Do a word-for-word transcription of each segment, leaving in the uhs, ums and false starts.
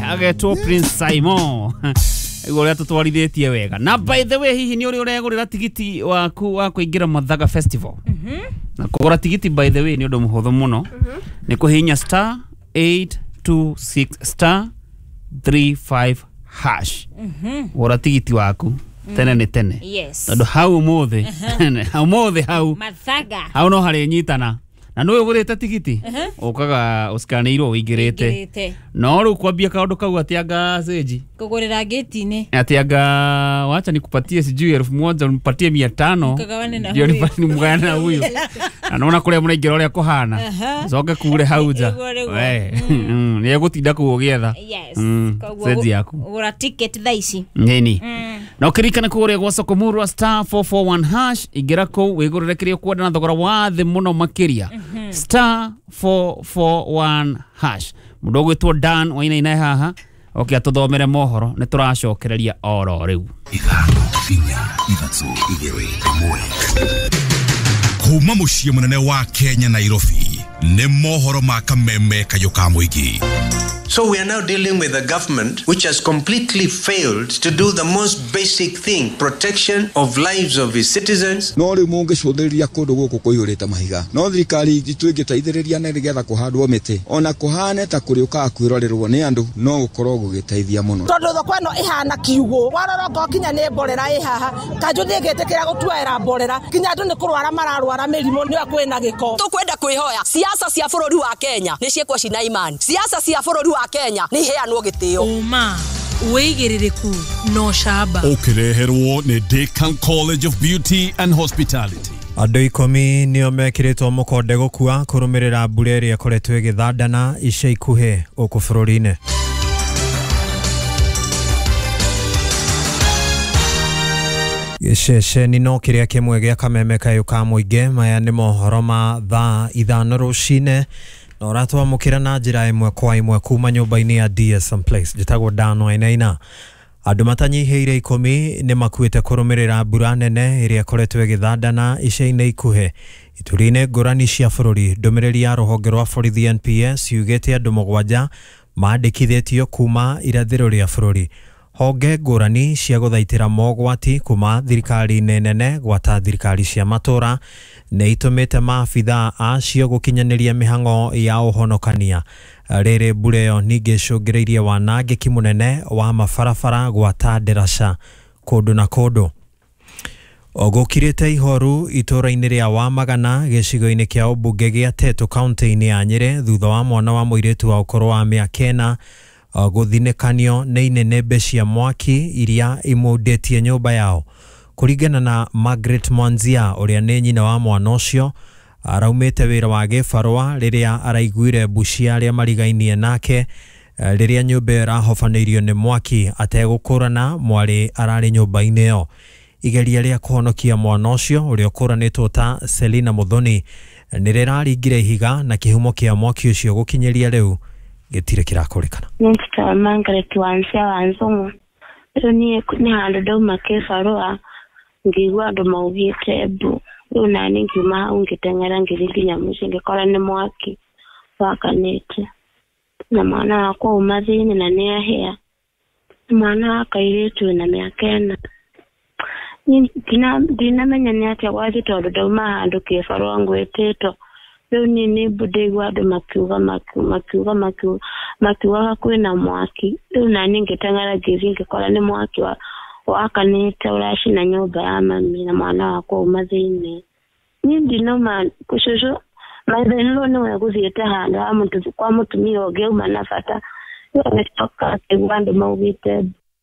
agetwo Prince Simon. Igore tutwarithitie wega. Na by the way hihi ni uri uregurira tigiti waku wa kuingira Mathaga Festival. Mhm. Na kugura tigiti by the way ni undu muhuthu muno. Mhm. Ni kuhinya star eight two six star three five hash. Mhm. Gura tigiti waku. Tene ni tene. Yes. Tondu hau mothe. Hau mothe hau. Mathaga. Hau no hari nyitana. Na no ugurite tigiti ukaga usikaneirwo wingirite no ru kwambia kaundu kau atianga seji kugurira gate-ini atianga wacha nikupatie sijui elfu moja unipatie mia tano ndio nipani mgana huyo anaona kule mnaingira uria kuhana zoke kure hauja we ni egutinda kugietha seji yaku ugura ticket thaici nini na ukirikana kuria gwa Sokomurwa star four four one hash igira ko wigurire kirio kwenda na thogora wa the muno makiria star four four one hash mudogo etwo Dan waina ina haha okay atuthomere mohoro ni turacokereria oro riu ithano inya ithatũ igĩrĩ ĩmwe kuma muciĩ munene wa Kenya Nairobi ni mohoro ma kameme kayo ka muingi. So we are now dealing with a government which has completely failed to do the most basic thing, protection of lives of its citizens. No ri mungi cuthiria kundu guku kuiyurite mahiga. No thirikari itu ingiteithiriria na rigetha kuhandwo miti. Ona kuhane ta kuri uka kwirorerwo ni andu no gukorwo gugiteithia muno. Tondu thoko ino ihana kiugo. Warora ko kinya ni mborera ihaha. Kanju ngigetekera gutuera mborera. Kinya andu ni kurwara mararwara mirimo ni akwena giko. Tukwenda kwihoya siasa cia bururi wa Kenya ni ciekwo cina imani. Siasa cia bururi wa Kenya ni heanwo gitio uma weigiririku no shaba ukireherwo ni Deakin College of Beauty and Hospitality. Andu ikumi nio mekiritwo mukonde gukua kurumirira mbura iria ikoretwo igithandana ica ikuhi uku bururi-ini. Giceceni no kiria kimwe gia kameme kayo ka muingi maya ni mohoro ma thaa ithano rucine na uratwa mukira na njira imwe kwa imwe kuma nyumba-ini ya D S M Place jitagwo Dan Wainaina. Andu matanyihiire ikumi ni makuite kurumirira mbura nene iria ikoretwo igithandana ica-ini ikuhi ituri-ini ngurani cia bururi. Ndumiriri ya ruhonge rwa borithi N P S yugite andu mugwanja mandikithitio kuma irathiro ria bururi. Honge ngurani cia guthaitira mogwati kuma thirikari nene gwata thirikari cia matura ne itumite maabitha acio gukinyaniria mihango ya uhonokania. Rere bureo ninge cungiriirie wanangiki munene wa mabarabara gwata nderaca kundu na kundu. Ogukirite ihoru itura-ini ria Wamagana gicigo-ini kia ubunge gia Tetu kaunti-ini ya Nyeri thutha wa mwana wa muiritu wa ukoro wa miaka ĩna guthinekanio ni inenebe cia mwaki iria imudetie nyumba yao. Kuringana na Margaret Mwanzia uria ni nyina wa mwana ucio araumite wira wa gibarua riria araiguire bucia aria marigainie nake riria nyumba irahofaneirio ni mwaki ategukurana mwari arari nyumba-ini iyo. Igeria ria kuhonokia mwana ucio uria ukuranitwo ta Selina Muthoni niriraringire ihiga na kihumo kia mwaki ucio gukinyeria riu gitire kirakurikana. Nita Margaret Wansia Wanzungu. Ero ni ni handu dauma kibarua ngigwa andu maugite bu. Riu nani ngiuma ngitengera ngiriginya muci ngikora ni mwaki wakanite. Na mwana wakwa umathini na ni ahia. Mwana akairitu na miaka ĩna. Ni kina dinamenya ni atia wathi tondu dauma handu kibarua ngwitito. Riu ni ni budegwa andu makiuga makiuga makiuga makiuga kwina mwaki. Riu nani ngitengera ngithi ngikora ni mwaki wa wakanite urashina nyumba ya mami na mwana wakwa umathini. Ni ndinoma kushusho maithenero ni we guthiite handu ha muntu kwa mutumia ungi uma na bata. Riu nitoka kigwa andu maugite.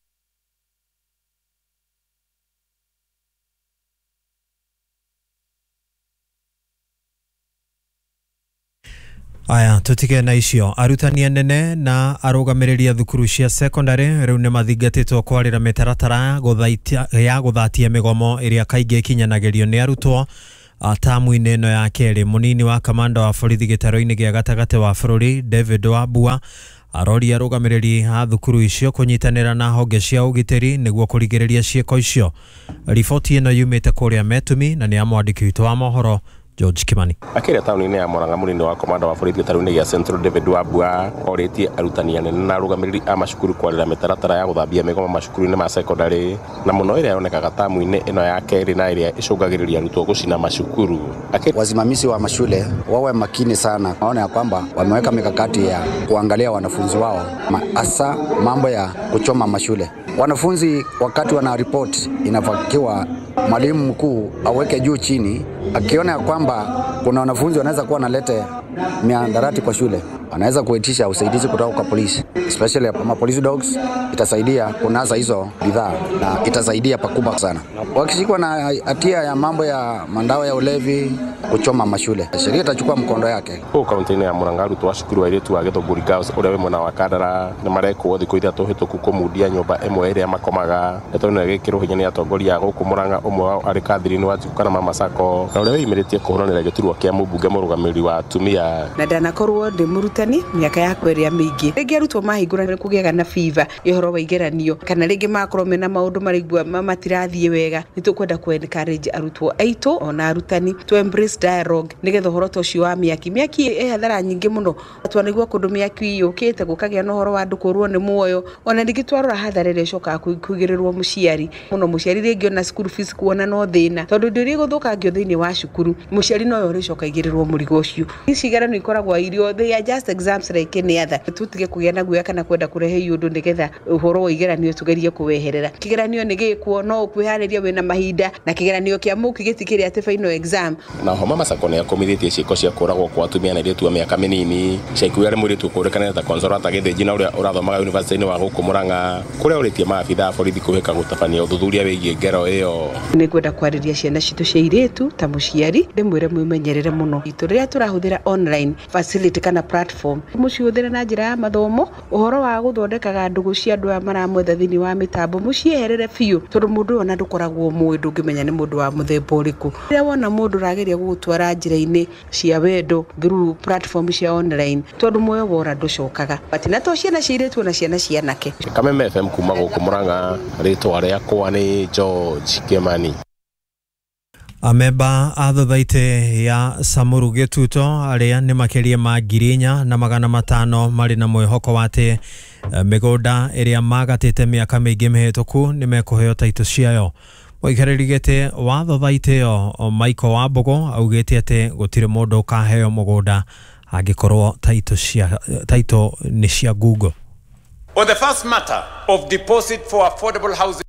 Aya tutige na icio. Arutani nene na arugamiriria thukuru cia secondary riu ni mathingatitwo kwarira mitaratara guthaitia ya guthatia migomo iria kaingi ikinyanagirio ni arutwo tamu-ini ino ya keri. Munini wa kamanda wa borithi gitaro-ini gia gatagati wa bururi David Wambua arori arugamiriri a thukuru icio kunyitanira na honge cia ugitiri niguo kurigiriria cieko icio. Riboti ino yumite kuria Metumi na ni amwandiki witu wa mohoro George Kimani. Akĩrĩa taũni-inĩ ya Murang'a mũnini wa komanda wa borithi gĩtarũ-inĩ gĩa Central David Wambua orĩtie arutani anene na arũgamĩrĩri a macukuru kwarĩra mĩtaratara ya gũthambia mĩgomo macukuru-inĩ ma secondary na mũno ĩrĩa yonekaga tamu-inĩ ĩno ya kerĩ na ĩrĩa ĩcũngagĩrĩria arutwo gũcina macukuru. Wasimamizi wa mashule wawe makini sana, waone ya kwamba wameweka mikakati ya kuangalia wanafunzi wao, hasa mambo ya kuchoma mashule. Wanafunzi wakati wana report inafakiwa mwalimu mkuu aweke juu chini, akiona ya kwamba kuna wanafunzi wanaweza kuwa nalete miandarati kwa shule, anaweza kuitisha usaidizi kutoka kwa polisi, especially kama police dogs. Itasaidia kunasa hizo bidhaa na itasaidia pakubwa sana. Wakishikwa na hatia ya mambo ya mandawa ya ulevi, kuchoma mashule, sheria itachukua mkondo yake. Huko kaunti-inĩ ya Murang'a arutwo a cukuru wa airĩtu wa Gĩthũngũri Girls ũrĩa wĩ mwena wa Kandara nĩ marekwo thikũ ithatũ hĩtũku kũmundia nyũmba ĩmwe ĩrĩa makomaga. Ndeto ĩno ĩgĩkĩrwo hinya nĩ atongoria gũkũ Murang'a, ũmwe wao arĩ Catherine Wanjiku kana Mama Sako, na ũrĩa wĩyumĩrĩtie kũhũranĩra gĩturwa kĩa mũmbunge mũrũgamĩrĩri wa atumia. Na ndanakorwo ndĩ mũrutani mĩaka yakwa ĩrĩa mĩingĩ. Rĩngĩ arutwo mahingũra kũgĩaga na fever ũhoro wa igeranio, kana rĩngĩ makorwo mena maũndũ marĩgua matirathiĩ wega, nĩ tũkwenda ku encourage arutwo aitũ ona arutani to embrace dialogue nĩgetha ũhoro tocio wa mĩaki mĩaki ĩ hathara nyingĩ mũno. Twanigua kũndũ mĩaki yũkĩte gũkagĩa na ũhoro wa andũ kũrwo nĩ muoyo, ona rĩngĩ twarora hathara ĩrĩa ĩcokaga kũigĩrĩrwo mũciari mũno. Mũciari rĩngĩ ona school fees kuona no thĩna, tondũ ndĩrĩ gũthũkangio thĩinĩ wa cukuru, mũciari no yo rĩcoka igĩrĩrwo mũrigo ũcio. Ici igeranio ikoragwo irio, they are just exams like any other. Tutige kũgĩa na guoya kana kwenda kũrehe iũndũ nĩgetha ũhoro wa igeranio tugerie kũweherera. Kĩgeranio nĩ gĩkwo, no kwĩharĩria wĩna mahinda, na kĩgeranio kĩa mũki gĩtikĩrĩ atĩ final exam. Na ho Mama Sako nĩ akomithĩtie ciĩko cia kũragwo kwa atumia na airĩtu a mĩaka mĩnini. Ciaikuo arĩ mũirĩtu kũrĩkanĩra ta Consolata Gĩthĩnji na ũrĩa ũrathomaga yunivasĩtĩ-inĩ wa gũkũ Murang'a, kũrĩa ũrĩtie maabitha a borithi kũhĩka gũtabania ũthuthuria wĩgiĩ ngero ĩyo. Nĩ kwenda kwarĩria ciana citũ cia airĩtu ta mũciari, ndĩmwĩre mwĩmenyerere mũno. Itũ rĩrĩa tũrahũthĩra online facility kana platform, mũcihũthĩre na njĩra ya mathomo, ũhoro wa gũthondekaga ndũgũ cia andũ aya maramwetha thĩinĩ wa mĩtambo mũcieherere biũ, tondũ mũndũ ona ndũkoragwo mũĩ, ndũngĩmenya nĩ mũndũ wa mũthemba ũrĩkũ. Rĩrĩa wona mũndũ ũrageria gũgũtwara njĩra-inĩ cia wendo through platform cia online, tondũ muoyo wora ndũcokaga. Batina to ciana cia airĩtu na ciana cia anake. Kameme F M kuma gũkũ Murang'a, rĩtwa rĩakwa nĩ George Kimani. Amemba a thothaitĩ ya Samuru Gĩtuto arĩa nĩ makĩria ma ngiri inya na magana matano marĩ na mwĩhoko wa atĩ mĩgũnda ĩrĩa magatĩte mĩaka mĩingĩ mĩhĩtũku nĩ mekũheo taitũ ciayo. Mũikarĩri gĩtĩ wa thothaitĩ ĩyo Michael Wambugu augĩte atĩ gũtirĩ mũndũ ũkaheo mũgũnda angĩkorwo taitũ cia taitũ nĩ cia Google. On the first matter of deposit for affordable housing,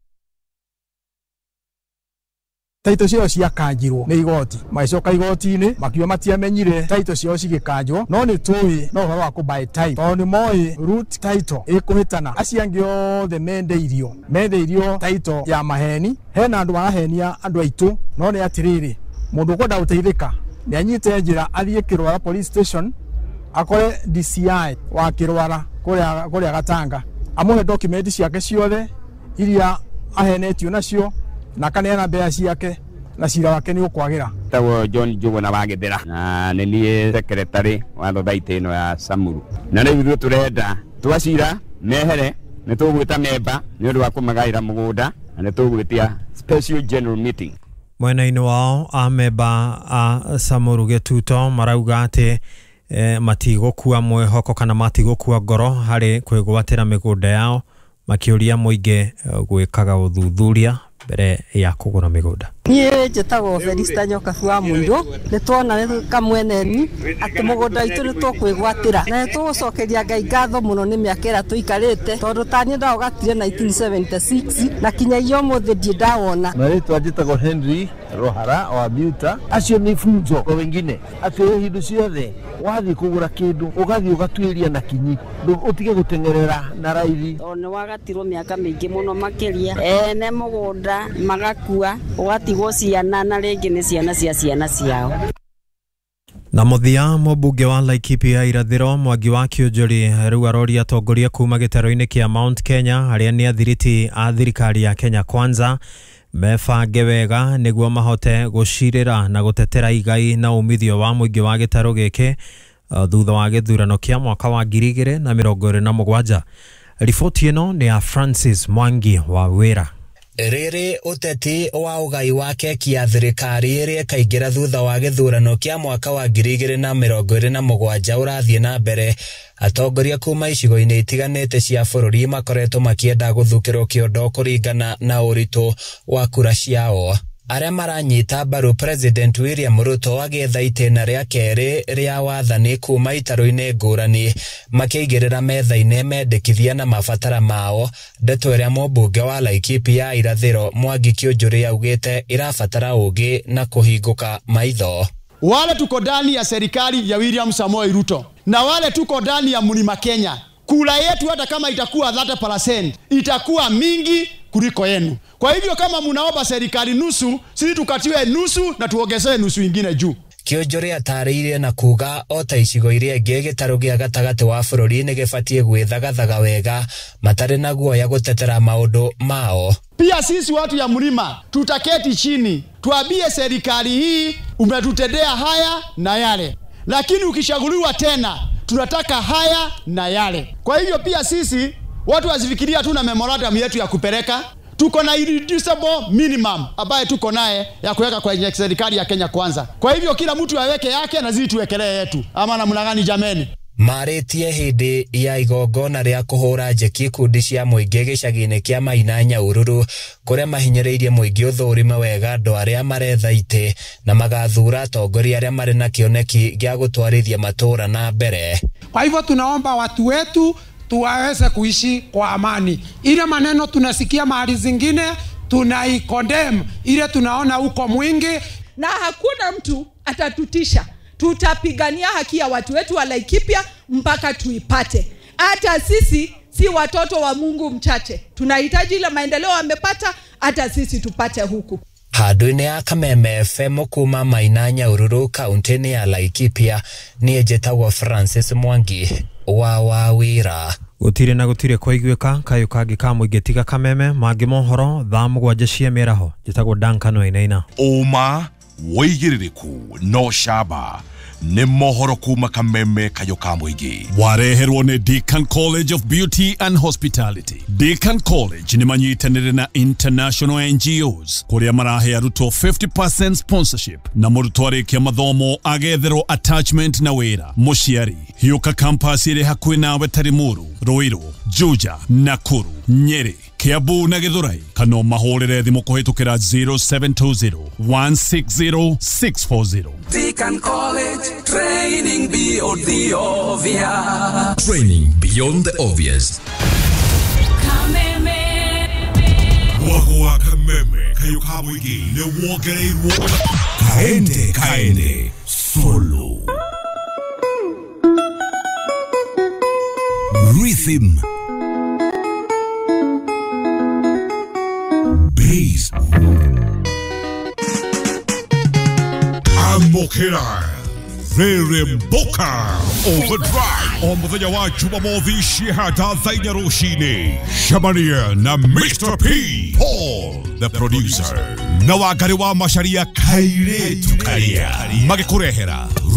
taito cio ciakanjirwo nĩ igoti, magicoka igoti-inĩ makiuga matiamenyire taito cio cigikanjwo, no nĩ tũĩ no ũhoro wa kũbuy title, tondũ nĩ moĩ root title ĩkũhĩtana. Acio angĩ othe mendeirio mendeirio taito ya maheni. Hena andũ arahenia andũ aitũ, no nĩ atĩrĩrĩ, mũndũ ũkwenda gũteithĩka nĩ anyite njĩra athiĩ Kĩrwara police station akore D C I wa Kĩrwara kũrĩa kũrĩa Gatanga, amũhe document ciake ciothe iria ahenetio nacio na kaneana mbea ciake na cira wake nĩ ũkwagĩra. Tagwo John Njuguna wa Gĩthĩra na nĩ niĩ secretary wa thothaitĩ ĩno ya Samuru, na rĩu ithuĩ tũrenda twacira mehere nĩ tũgwĩta memba nĩ ũndũ wa kũmagaĩra mũgũnda na nĩ tũgwĩtia special general meeting. Mwena-inĩ wao amemba a Samuru Gĩtuto marauga atĩ eh, matigũkua mwĩhoko kana matigũkua ngoro harĩ kwĩgwatĩra mĩgũnda yao, makĩũria mũingĩ gwĩkaga ũthuthuria mbere ya kũgũra mĩgũnda. Niĩ njĩtagwo Felista Nyokabu wa Mũndũ, nĩ tuona nĩ kamweneni atĩ mũgũnda witũ nĩ tũkwĩgwatĩra na nĩ tũgũcokeria Ngai ngatho mũno nĩ mĩaka ĩrĩa tũikarĩte, tondũ ta niĩ ndaũgatire nineteen seventy-six na kinyagia ũmũthĩ ndirĩ ndawona. Na rĩtwa njĩtagwo Henry Rohara wa Biuta. Acio nĩ funzo kwa wengine atĩ hingo ciothe wathiĩ kũgũra kĩndũ ũgathiĩ ũgatuĩria na kinyi, ũtige gũteng'erera na raithi. Nĩ wagatirwo mĩaka mĩingĩ mũno makĩria, ene mũgũnda magakua ũgatigwo ciana na rĩngĩ nĩ ciana cia ciana ciao. Na mũthia mũmbunge wa Laikipia irathĩro Mwangi wa Kĩũnjũri rĩu aroria atongoria kuma gĩtaro-inĩ kĩa Mount Kenya arĩa nĩ athiriti a thirikari ya Kenya Kwanza mebange wega nĩguo mahote gũcirĩra na gũtetera igai na umithio wa mũingĩ wa gĩtaro gĩkĩ thutha wa gĩthurano kĩa mwaka wa ngiri igĩrĩ na mĩrongo ĩrĩ na mũgwanja. Riboti ĩno nĩ ya Francis Mwangi wa Wĩra. Riri uteti wa ugai wa keki ya thirikari iria kaingira thutha wa githurano kia mwaka wa ngiri igĩrĩ na mĩrongo ĩrĩ na mũgwanja ũrathiĩ na mbere. Atongoria kuma icigo-inĩ itiganĩte cia bũrũri makoretwo makienda gũthukĩrwo kĩondo kũringana na ũritũ wa kura ciao. Arĩa maranyita mbaru President William Ruto agĩetha itĩna rĩa kerĩ rĩa wathani kuma itarũ-inĩ ngũrani makĩigĩrĩra metha-inĩ mendekithia na mabatara mao. Ndeto ĩrĩa mũmbunge wa Laikipia ya irathĩro Mwangi Kĩũnjũrĩ augĩte irabatara ũgĩ na kũhingũka maitho. Wale tuko ndani ya serikali ya William Samoei Ruto na wale tuko ndani ya Mlima Kenya, kula yetu hata kama itakuwa thirty percent itakuwa mingi kuliko yenu. Kwa hivyo kama munaomba serikali nusu, sisi tukatiwe nusu na tuongezewe nusu ingine juu. Kĩũnjũrĩ atarĩirie na kuga ota icigo iria ingĩ gĩtarũ gĩa gatagatĩ wa bũrũri nĩ gĩbatiĩ gwĩthagathaga wega matarĩ na guoya gũtetera maũndũ mao. Pia sisi watu ya mlima tutaketi chini tuambie serikali hii umetutendea haya na yale, lakini ukishaguliwa tena tunataka haya na yale. Kwa hivyo pia sisi watu wazifikiria tu na memorandum yetu ya kupeleka, tuko na irreducible minimum ambaye tuko naye ya kuweka kwa serikali ya Kenya Kwanza. Kwa hivyo kila mtu aweke yake na sisi tuwekelee yetu, ama namna gani jameni? Marĩtie hĩndĩ ya igongona rĩa kũhũra njeki ikundi cia mũingĩ gĩcagi-inĩ kĩa Maina Nyahururu kũrĩa mahinyĩrĩirie mũingĩ ũthũrime wega andũ arĩa maretha itĩ na magathura atongoria arĩa marĩ na kĩoneki gĩa gũtwarithia matũra na mbere. Kwa hivyo tunaomba watu wetu tuwaweze kuishi kwa amani. Ile maneno tunasikia mahali zingine tunaikondem, ile tunaona uko mwingi, na hakuna mtu atatutisha. Tutapigania haki ya watu wetu wa Laikipia mpaka tuipate. Hata sisi si watoto wa Mungu mchache, tunahitaji ile maendeleo wamepata, hata sisi tupate huku. Handũ-inĩ ya Kameme F M kuma Maina Nyahururu kaunti-inĩ ya Laikipia, niĩ njĩtagwo Francis Mwangi wa Wawira. Gũtirĩ na gũtirĩ kwaiguĩka kayũ kangĩ ka mũingĩ tiga Kameme, mangĩ mohoro thaa mũgwanja cia mĩaraho. Njĩtagwo Duncan Wainaina. Ũma wĩigĩrĩrĩku no camba nĩ mohoro kuma Kameme kayũ ka mũingĩ. Wareherwo nĩ Deakin College of Beauty and Hospitality. Deakin College nĩ manyitanĩre na international N G Os kũrĩa marahe arutwo fifty percent sponsorship na mũrutwo arĩkia mathomo agetherwo attachment na wĩra. Mũciari hiũka campus ĩrĩ hakuhĩ nawe ta Limuru, Ruiru, Juja, Nakuru, Nyeri, Kiambu na Githurai. Kana mahũrĩre thimũ kũhĩtũkĩra zero seven two zero one six zero six four zero. Deakin College, training beyond the obvious. Training beyond the obvious. Kameme. Wagwa Kameme kayo ka mũingĩ nĩ wongereirwo kaende kaende solo. Rhythm. Bass. Amokera. Rere Boka. Overdrive. On mũthenya wa Jumamothi ciehata thaina rũcinĩ. Shamania na Mister P. Paul, the producer. Na Wangari wa Macharia kairĩtu karia. Magĩkũrehera